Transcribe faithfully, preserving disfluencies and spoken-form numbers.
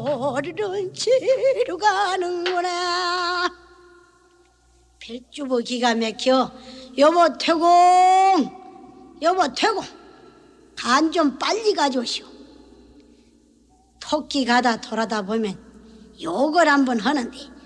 소리는 지루 가는구나. 별주부 기가 막혀. 여보 태공, 여보 태공, 간 좀 빨리 가져오시오. 토끼 가다 돌아다 보면 욕을 한번 하는데